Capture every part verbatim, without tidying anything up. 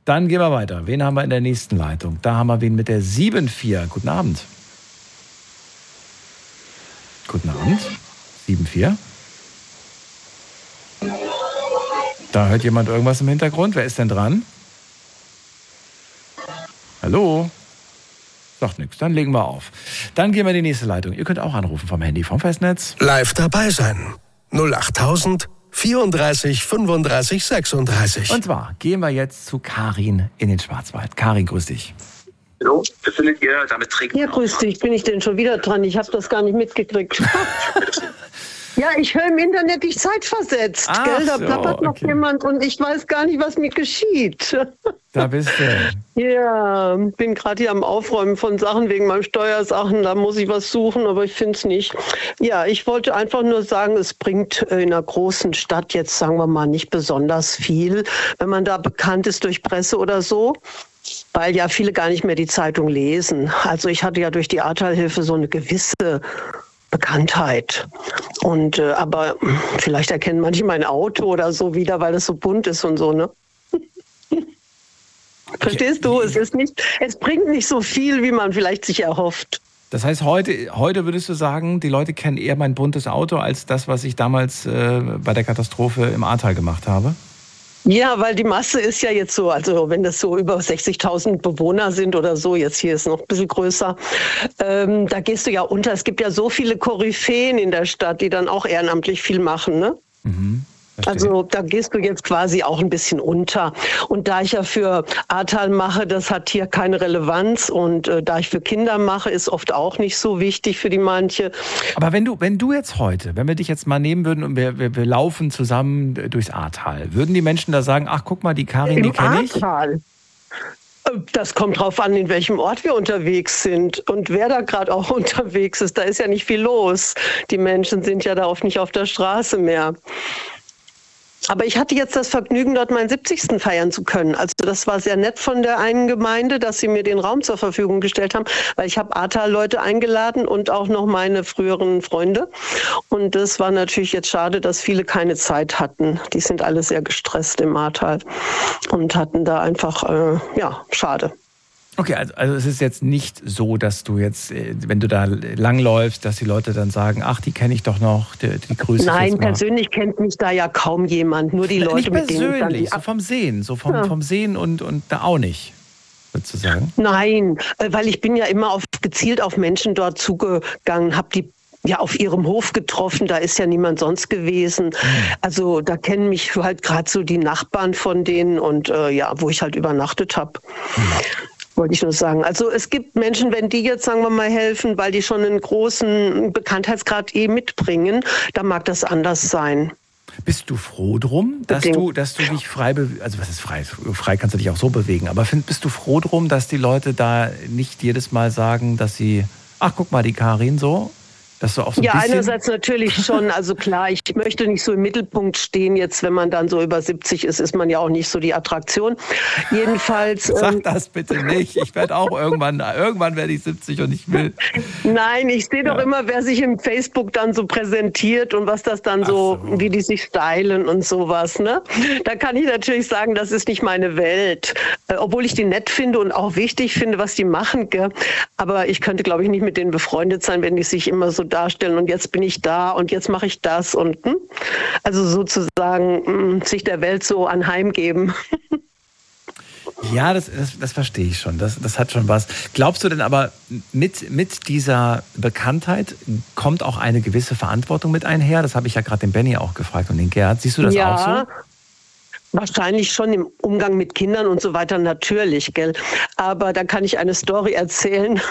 Dann gehen wir weiter. Wen haben wir in der nächsten Leitung? Da haben wir wen mit der sieben vier. Guten Abend. Guten Abend. sieben vier. Da hört jemand irgendwas im Hintergrund. Wer ist denn dran? Hallo? Sagt nichts. Dann legen wir auf. Dann gehen wir in die nächste Leitung. Ihr könnt auch anrufen vom Handy, vom Festnetz. Live dabei sein. null achttausend vierunddreißig fünfunddreißig sechsunddreißig. Und zwar gehen wir jetzt zu Karin in den Schwarzwald. Karin, grüß dich. Hallo, befindet ihr damit trinken? Ja, grüß dich. Bin ich denn schon wieder dran? Ich habe das gar nicht mitgekriegt. Ja, ich höre im Internet dich zeitversetzt, Ach gell? Da so, plappert noch okay. jemand und ich weiß gar nicht, was mir geschieht. Da bist du. Ja, bin gerade hier am Aufräumen von Sachen wegen meinem Steuersachen. Da muss ich was suchen, aber ich finde es nicht. Ja, ich wollte einfach nur sagen, es bringt in einer großen Stadt jetzt, sagen wir mal, nicht besonders viel, wenn man da bekannt ist durch Presse oder so. Weil ja viele gar nicht mehr die Zeitung lesen. Also ich hatte ja durch die Ahrtal-Hilfe so eine gewisse Bekanntheit. Und äh, aber vielleicht erkennen manche mein Auto oder so wieder, weil es so bunt ist und so, ne? Verstehst du? Es ist nicht, es bringt nicht so viel, wie man vielleicht sich erhofft. Das heißt, heute, heute würdest du sagen, die Leute kennen eher mein buntes Auto als das, was ich damals äh, bei der Katastrophe im Ahrtal gemacht habe? Ja, weil die Masse ist ja jetzt so, also wenn das so über sechzigtausend Bewohner sind oder so, jetzt hier ist noch ein bisschen größer, ähm, da gehst du ja unter. Es gibt ja so viele Koryphäen in der Stadt, die dann auch ehrenamtlich viel machen, ne? Mhm. Also da gehst du jetzt quasi auch ein bisschen unter. Und da ich ja für Ahrtal mache, das hat hier keine Relevanz. Und äh, da ich für Kinder mache, ist oft auch nicht so wichtig für die manche. Aber wenn du, wenn du jetzt heute, wenn wir dich jetzt mal nehmen würden und wir, wir, wir laufen zusammen durchs Ahrtal, würden die Menschen da sagen, ach guck mal, die Karin, die kenne ich? Ahrtal? Das kommt drauf an, in welchem Ort wir unterwegs sind und wer da gerade auch unterwegs ist. Da ist ja nicht viel los. Die Menschen sind ja da oft nicht auf der Straße mehr. Aber ich hatte jetzt das Vergnügen, dort meinen siebzigsten feiern zu können. Also das war sehr nett von der einen Gemeinde, dass sie mir den Raum zur Verfügung gestellt haben, weil ich habe Ahrtal-Leute eingeladen und auch noch meine früheren Freunde. Und das war natürlich jetzt schade, dass viele keine Zeit hatten. Die sind alle sehr gestresst im Ahrtal und hatten da einfach, äh, ja, schade. Okay, also, also es ist jetzt nicht so, dass du jetzt, wenn du da langläufst, dass die Leute dann sagen, ach, die kenne ich doch noch, die, die grüße ich Nein, jetzt mal. Persönlich kennt mich da ja kaum jemand, nur die Leute, nicht mit denen ich dann die persönlich, so vom Sehen, so vom, ja. vom Sehen und, und da auch nicht, würdest du sagen? Nein, weil ich bin ja immer auf, gezielt auf Menschen dort zugegangen, habe die ja auf ihrem Hof getroffen, da ist ja niemand sonst gewesen. Mhm. Also da kennen mich halt gerade so die Nachbarn von denen und äh, ja, wo ich halt übernachtet habe. Mhm. Wollte ich nur sagen. Also es gibt Menschen, wenn die jetzt, sagen wir mal, helfen, weil die schon einen großen Bekanntheitsgrad eh mitbringen, dann mag das anders sein. Bist du froh drum, dass du, dass du dich frei bewegst? Also was ist frei? Frei kannst du dich auch so bewegen. Aber find, bist du froh drum, dass die Leute da nicht jedes Mal sagen, dass sie, ach guck mal, die Karin so? Dass du auch so ein ja, bisschen einerseits natürlich schon. Also klar, ich möchte nicht so im Mittelpunkt stehen. Jetzt, wenn man dann so über siebzig ist, ist man ja auch nicht so die Attraktion. Jedenfalls. Sag ähm, das bitte nicht. Ich werde auch irgendwann, irgendwann werde ich siebzig und ich will. Nein, ich sehe Ja. doch immer, wer sich im Facebook dann so präsentiert und was das dann so, so, wie die sich stylen und sowas, ne? Da kann ich natürlich sagen, das ist nicht meine Welt. Äh, obwohl ich die nett finde und auch wichtig finde, was die machen, gell? Aber ich könnte, glaube ich, nicht mit denen befreundet sein, wenn die sich immer so darstellen und jetzt bin ich da und jetzt mache ich das und hm? Also sozusagen hm, sich der Welt so anheimgeben. Ja, das, das, das verstehe ich schon. Das, das hat schon was. Glaubst du denn aber, mit, mit dieser Bekanntheit kommt auch eine gewisse Verantwortung mit einher? Das habe ich ja gerade den Benny auch gefragt und den Gerd. Siehst du das ja. auch so? Wahrscheinlich schon im Umgang mit Kindern und so weiter, natürlich, gell. Aber da kann ich eine Story erzählen.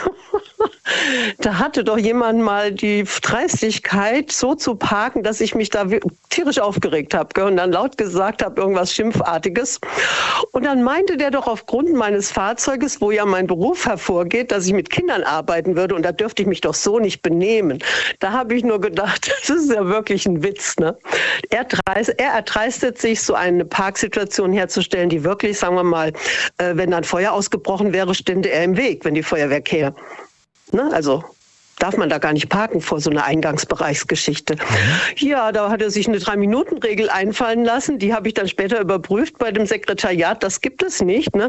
Da hatte doch jemand mal die Dreistigkeit, so zu parken, dass ich mich da tierisch aufgeregt habe, gell, und dann laut gesagt habe, irgendwas Schimpfartiges. Und dann meinte der doch aufgrund meines Fahrzeuges, wo ja mein Beruf hervorgeht, dass ich mit Kindern arbeiten würde und da dürfte ich mich doch so nicht benehmen. Da habe ich nur gedacht, das ist ja wirklich ein Witz, ne? Er, dreist, er erdreistet sich, so eine Parksituation herzustellen, die wirklich, sagen wir mal, äh, wenn dann Feuer ausgebrochen wäre, stände er im Weg, wenn die Feuerwehr käme. Ne? Also darf man da gar nicht parken vor so einer Eingangsbereichsgeschichte. Mhm. Ja, da hat er sich eine Drei-Minuten-Regel einfallen lassen. Die habe ich dann später überprüft bei dem Sekretariat. Das gibt es nicht. Ne?